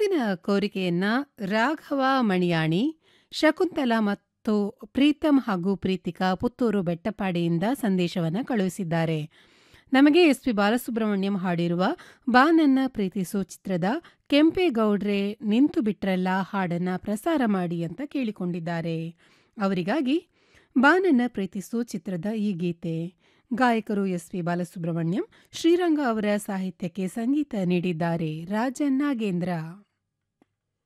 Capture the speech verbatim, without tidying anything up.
ಮುಂದಿನ ಕೋರಿಕೆಯನ್ನ ರಾಘವ ಮಣಿಯಾಣಿ, ಶಕುಂತಲಾ ಮತ್ತು ಪ್ರೀತಮ್ ಹಾಗೂ ಪ್ರೀತಿಕಾ ಪುತ್ತೂರು ಬೆಟ್ಟಪಾಡಿಯಿಂದ ಸಂದೇಶವನ್ನು ಕಳುಹಿಸಿದ್ದಾರೆ. ನಮಗೆ ಎಸ್ ಪಿ ಬಾಲಸುಬ್ರಹ್ಮಣ್ಯಂ ಹಾಡಿರುವ ಬಾ ನನ್ನ ಪ್ರೀತಿಸೋ ಚಿತ್ರದ ಕೆಂಪೇಗೌಡ್ರೆ ನಿಂತು ಬಿಟ್ರಲ್ಲ ಹಾಡನ್ನ ಪ್ರಸಾರ ಮಾಡಿ ಅಂತ ಕೇಳಿಕೊಂಡಿದ್ದಾರೆ. ಅವರಿಗಾಗಿ ಬಾ ನನ್ನ ಪ್ರೀತಿಸೋ ಚಿತ್ರದ ಈ ಗೀತೆ. ಗಾಯಕರು ಎಸ್ ಪಿ ಬಾಲಸುಬ್ರಹ್ಮಣ್ಯಂ, ಶ್ರೀರಂಗ ಅವರ ಸಾಹಿತ್ಯಕ್ಕೆ ಸಂಗೀತ ನೀಡಿದ್ದಾರೆ ರಾಜನ್ ನಾಗೇಂದ್ರ.